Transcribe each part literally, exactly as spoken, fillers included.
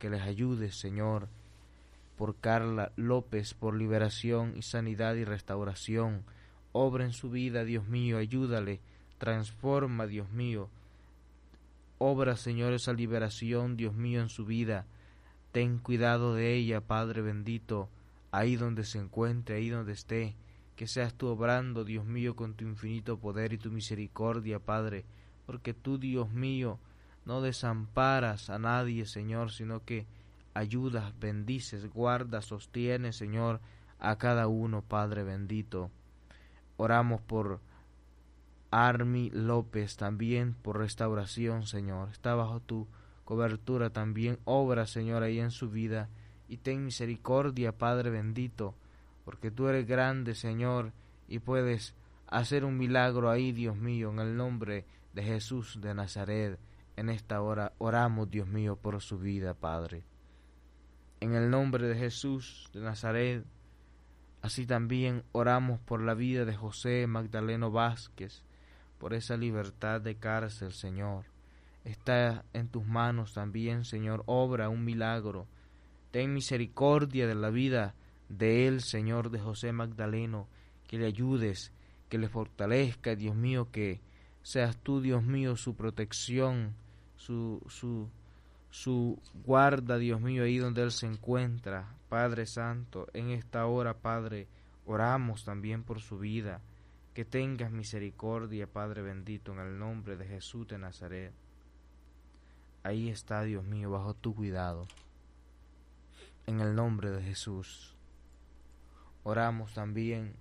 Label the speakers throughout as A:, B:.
A: que les ayudes, Señor, por Carla López, por liberación y sanidad y restauración. Obra en su vida, Dios mío, ayúdale, transforma, Dios mío. Obra, Señor, esa liberación, Dios mío, en su vida. Ten cuidado de ella, Padre bendito, ahí donde se encuentre, ahí donde esté. Que seas tú obrando, Dios mío, con tu infinito poder y tu misericordia, Padre, porque tú, Dios mío, no desamparas a nadie, Señor, sino que ayudas, bendices, guardas, sostienes, Señor, a cada uno, Padre bendito. Oramos por Armi López también, por restauración, Señor. Está bajo tu cobertura también. Obra, Señor, ahí en su vida. Y ten misericordia, Padre bendito, porque tú eres grande, Señor, y puedes hacer un milagro ahí, Dios mío, en el nombre de Jesús de Nazaret. En esta hora oramos, Dios mío, por su vida, Padre. En el nombre de Jesús de Nazaret. Así también oramos por la vida de José Magdaleno Vázquez, por esa libertad de cárcel, Señor. Está en tus manos también, Señor. Obra un milagro. Ten misericordia de la vida de él, Señor, de José Magdaleno. Que le ayudes, que le fortalezca, Dios mío, que seas tú, Dios mío, su protección, su, su, su guarda, Dios mío, ahí donde él se encuentra. Padre Santo, en esta hora, Padre, oramos también por su vida. Que tengas misericordia, Padre bendito, en el nombre de Jesús de Nazaret. Ahí está, Dios mío, bajo tu cuidado. En el nombre de Jesús. Oramos también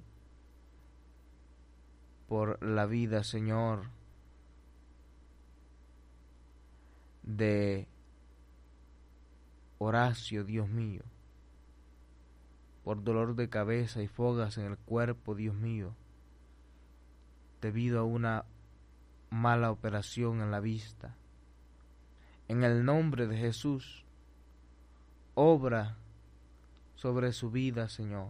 A: por la vida, Señor, de Horacio, Dios mío, por dolor de cabeza y fogas en el cuerpo, Dios mío, debido a una mala operación en la vista. En el nombre de Jesús, obra sobre su vida, Señor.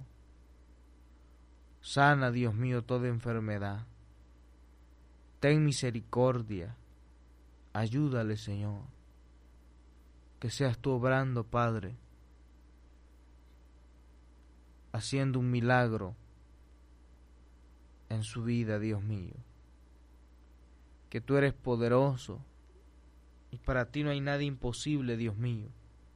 A: Sana, Dios mío, toda enfermedad. Ten misericordia. Ayúdale, Señor. Que seas tú obrando, Padre, haciendo un milagro en su vida, Dios mío. Que tú eres poderoso y para ti no hay nada imposible, Dios mío.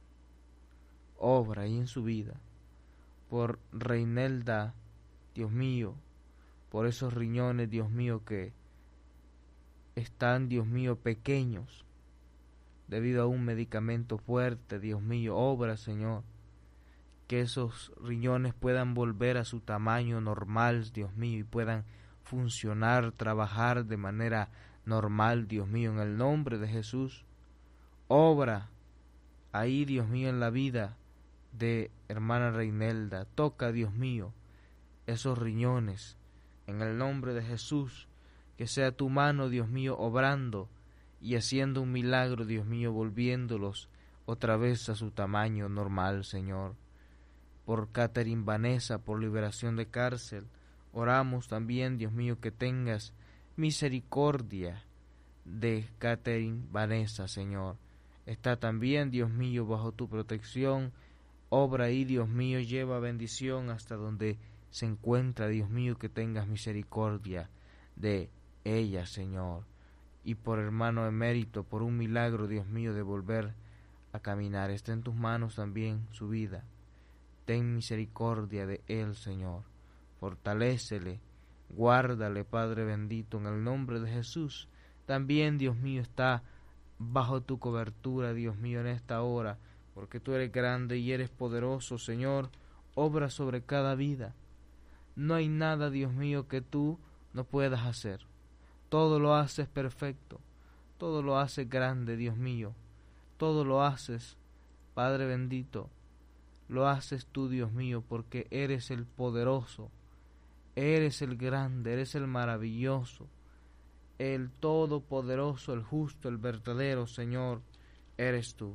A: Obra ahí en su vida. Por Reinelda, Dios mío, por esos riñones, Dios mío, que están, Dios mío, pequeños debido a un medicamento fuerte, Dios mío. Obra, Señor, que esos riñones puedan volver a su tamaño normal, Dios mío, y puedan funcionar, trabajar de manera normal, Dios mío, en el nombre de Jesús. Obra ahí, Dios mío, en la vida de hermana Reinelda. Toca, Dios mío, esos riñones, en el nombre de Jesús. Que sea tu mano, Dios mío, obrando y haciendo un milagro, Dios mío, volviéndolos otra vez a su tamaño normal, Señor. Por Catherine Vanessa, por liberación de cárcel, oramos también, Dios mío, que tengas misericordia de Catherine Vanessa, Señor. Está también, Dios mío, bajo tu protección. Obra ahí, Dios mío, lleva bendición hasta donde se encuentra, Dios mío, que tengas misericordia de ella, Señor. Y por hermano emérito, por un milagro, Dios mío, de volver a caminar. Está en tus manos también su vida. Ten misericordia de él, Señor. Fortalécele, guárdale, Padre bendito, en el nombre de Jesús. También, Dios mío, está bajo tu cobertura, Dios mío, en esta hora, porque tú eres grande y eres poderoso, Señor. Obra sobre cada vida. No hay nada, Dios mío, que tú no puedas hacer. Todo lo haces perfecto. Todo lo haces grande, Dios mío. Todo lo haces, Padre bendito. Lo haces tú, Dios mío, porque eres el poderoso. Eres el grande, eres el maravilloso. El todopoderoso, el justo, el verdadero, Señor, eres tú.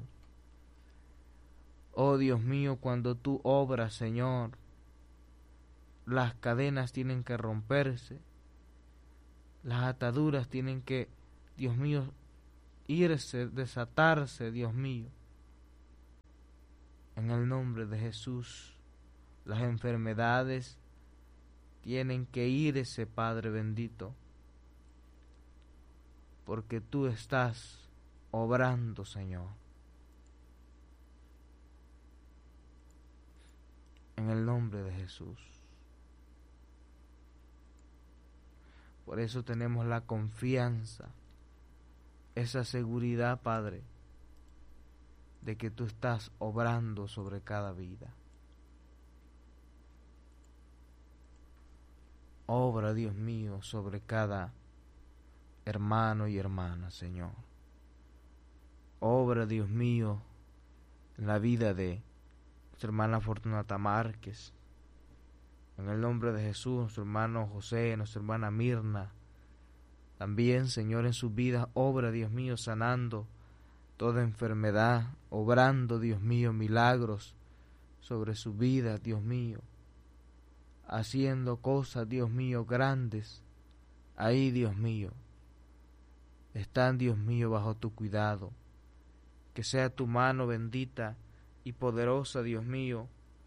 A: Oh Dios mío, cuando tú obras, Señor, las cadenas tienen que romperse, las ataduras tienen que, Dios mío, irse, desatarse, Dios mío. En el nombre de Jesús, las enfermedades tienen que irse, Padre bendito, porque tú estás obrando, Señor. En el nombre de Jesús. Por eso tenemos la confianza, esa seguridad, Padre, de que tú estás obrando sobre cada vida. Obra, Dios mío, sobre cada hermano y hermana, Señor. Obra, Dios mío, en la vida de nuestra hermana Fortunata Márquez. En el nombre de Jesús, nuestro hermano José, nuestra hermana Mirna. También, Señor, en sus vidas, obra, Dios mío, sanando toda enfermedad, obrando, Dios mío, milagros sobre su vida, Dios mío, haciendo cosas, Dios mío, grandes. Ahí, Dios mío, están, Dios mío, bajo tu cuidado. Que sea tu mano bendita y poderosa, Dios mío,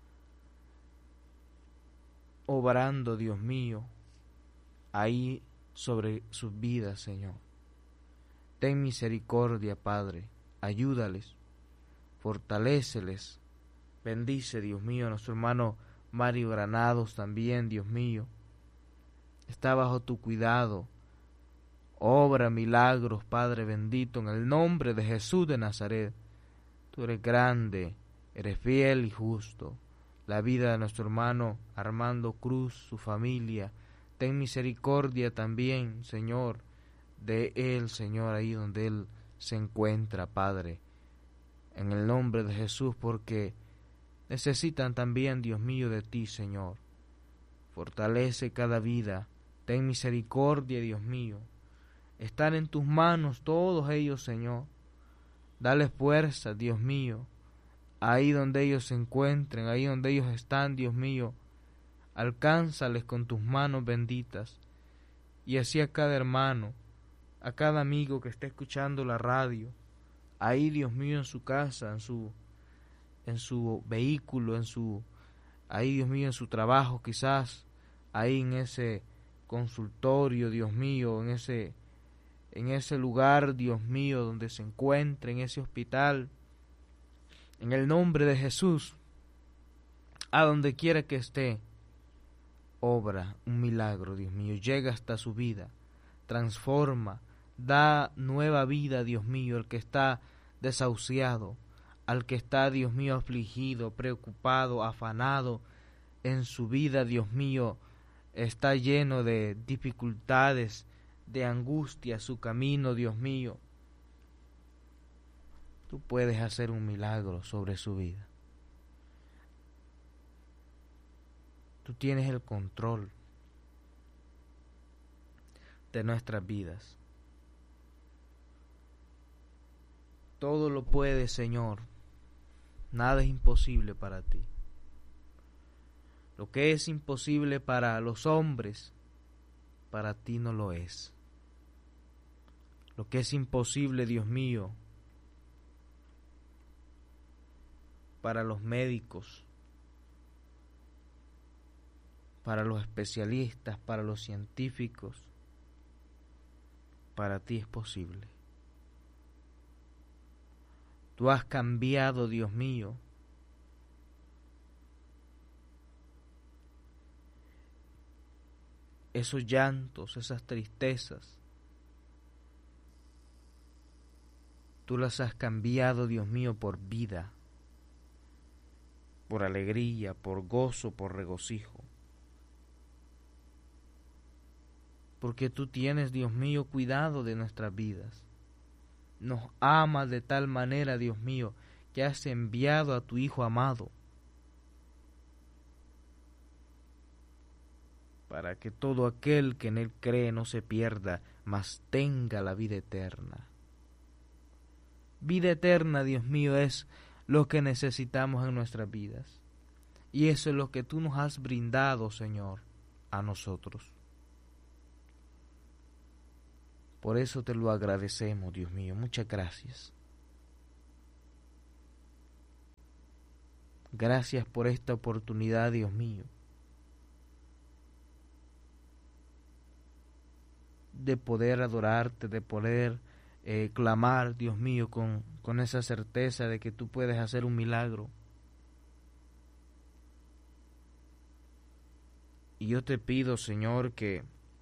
A: obrando, Dios mío, ahí sobre sus vidas, Señor. Ten misericordia, Padre, ayúdales, fortaléceles, bendice, Dios mío, a nuestro hermano Mario Granados también, Dios mío, está bajo tu cuidado, obra milagros, Padre bendito, en el nombre de Jesús de Nazaret. Tú eres grande, eres fiel y justo. La vida de nuestro hermano Armando Cruz, su familia, ten misericordia también, Señor, de él, Señor, ahí donde él se encuentra, Padre, en el nombre de Jesús, porque necesitan también, Dios mío, de ti, Señor. Fortalece cada vida, ten misericordia, Dios mío. Están en tus manos todos ellos, Señor. Dale fuerza, Dios mío, ahí donde ellos se encuentren, ahí donde ellos están, Dios mío. Alcánzales con tus manos benditas. Y así a cada hermano, a cada amigo que esté escuchando la radio, ahí, Dios mío, en su casa, en su, en su vehículo, en su, ahí, Dios mío, en su trabajo, quizás, ahí en ese consultorio, Dios mío, en ese, en ese lugar, Dios mío, donde se encuentre, en ese hospital, en el nombre de Jesús, a donde quiera que esté, obra un milagro, Dios mío, llega hasta su vida, transforma, da nueva vida, Dios mío, al que está desahuciado, al que está, Dios mío, afligido, preocupado, afanado en su vida, Dios mío, está lleno de dificultades, de angustia, su camino, Dios mío. Tú puedes hacer un milagro sobre su vida. Tú tienes el control de nuestras vidas. Todo lo puedes, Señor. Nada es imposible para ti. Lo que es imposible para los hombres, para ti no lo es. Lo que es imposible, Dios mío, para los médicos, para los especialistas, para los científicos, para ti es posible. Tú has cambiado, Dios mío, esos llantos, esas tristezas. Tú las has cambiado, Dios mío, por vida, por alegría, por gozo, por regocijo. Porque tú tienes, Dios mío, cuidado de nuestras vidas. Nos amas de tal manera, Dios mío, que has enviado a tu Hijo amado para que todo aquel que en Él cree no se pierda, mas tenga la vida eterna. Vida eterna, Dios mío, es lo que necesitamos en nuestras vidas. Y eso es lo que tú nos has brindado, Señor, a nosotros. Por eso te lo agradecemos, Dios mío. Muchas gracias. Gracias por esta oportunidad, Dios mío, de poder adorarte, de poder eh, clamar, Dios mío, con, con esa certeza de que tú puedes hacer un milagro. Y yo te pido, Señor, que,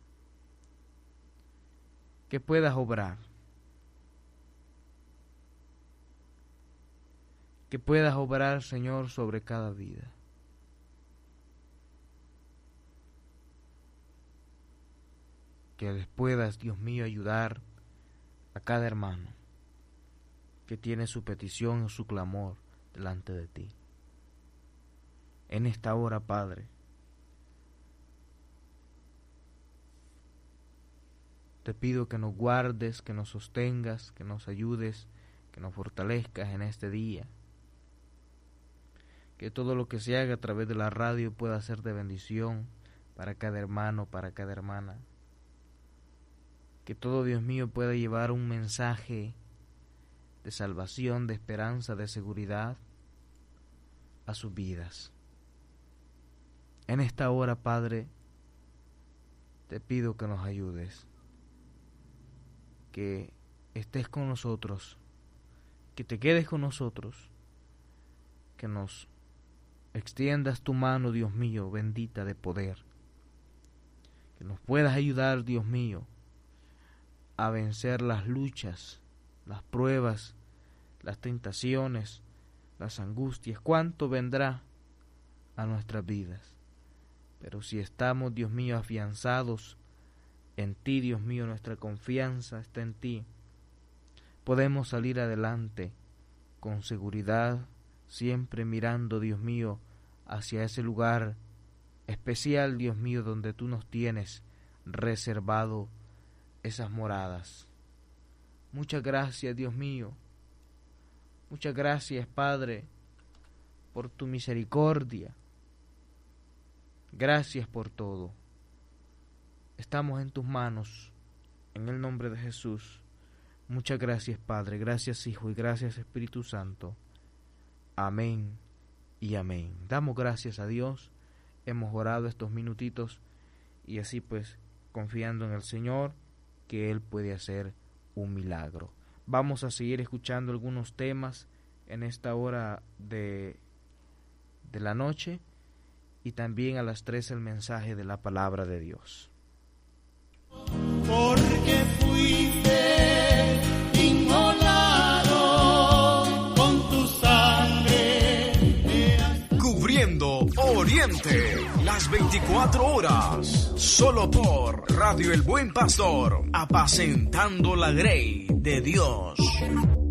A: que puedas obrar, que puedas obrar, Señor, sobre cada vida. Que les puedas, Dios mío, ayudar a cada hermano que tiene su petición o su clamor delante de ti. En esta hora, Padre, te pido que nos guardes, que nos sostengas, que nos ayudes, que nos fortalezcas en este día. Que todo lo que se haga a través de la radio pueda ser de bendición para cada hermano, para cada hermana. Que todo, Dios mío, pueda llevar un mensaje de salvación, de esperanza, de seguridad a sus vidas. En esta hora, Padre, te pido que nos ayudes, que estés con nosotros, que te quedes con nosotros, que nos extiendas tu mano, Dios mío, bendita de poder, que nos puedas ayudar, Dios mío, a vencer las luchas, las pruebas, las tentaciones, las angustias. ¿Cuánto vendrá a nuestras vidas? Pero si estamos, Dios mío, afianzados en ti, Dios mío, nuestra confianza está en ti, podemos salir adelante con seguridad, siempre mirando, Dios mío, hacia ese lugar especial, Dios mío, donde tú nos tienes reservado esas moradas. Muchas gracias, Dios mío. Muchas gracias, Padre, por tu misericordia. Gracias por todo. Estamos en tus manos, en el nombre de Jesús. Muchas gracias, Padre. Gracias, Hijo, y gracias, Espíritu Santo. Amén y amén. Damos gracias a Dios. Hemos orado estos minutitos y así pues, confiando en el Señor, que Él puede hacer un milagro. Vamos a seguir escuchando algunos temas en esta hora de, de la noche, y también a las tres el mensaje de la palabra de Dios.
B: Porque fuiste inmolado con tu sangre.
C: Cubriendo Oriente, las veinticuatro horas, solo por Radio El Buen Pastor, apacentando la grey de Dios.